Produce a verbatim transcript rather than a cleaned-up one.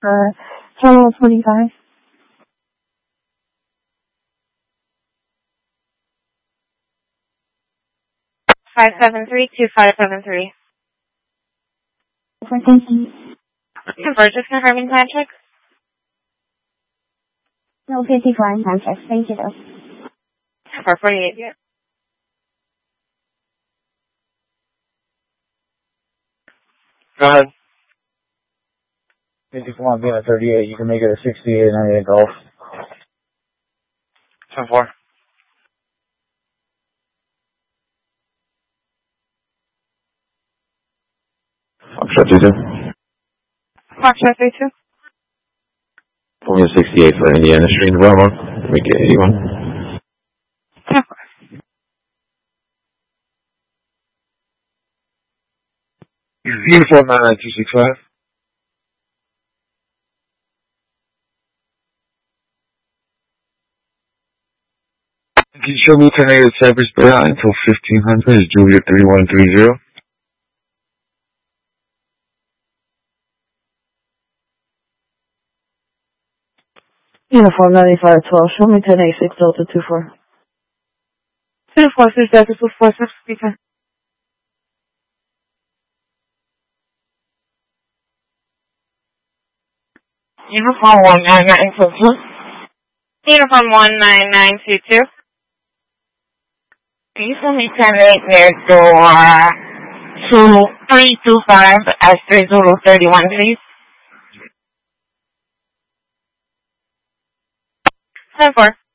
for Terminal twenty-five. five seven three two five seven three. For thank you. Converge, just confirming plan check. No fifty-four on time check. Thank you though. four forty-eight, yeah. Go ahead. If you want to be on a thirty-eight, you can make it a sixty-eight ninety-eight Golf. ten four. Foxtrot two two. Foxtrot three two. Pull me a sixty-eight for Indiana Street in Belmont. Make it eighty-one. ten four. Uniform nine nine two six five. Can you show Lieutenant Cypress Bay out until fifteen hundred is Julia three one three zero? Uniform ninety-five twelve. Show me ten eight six Delta two four. two four six Delta two four six speaker. Uniform one nine nine two two. Uniform one nine nine two two. Can you send me ten eight near door two three two five S three Zulu thirty-one, please? ten four.